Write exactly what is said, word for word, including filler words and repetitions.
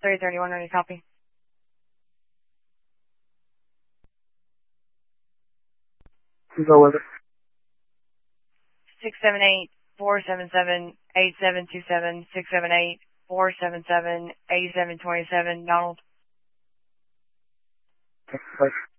three thirty-one, ready to copy. Go with it. six seven eight, four seven seven, eight seven two seven, six seven eight, four seven seven, eight seven two seven, Donald. Okay, bye.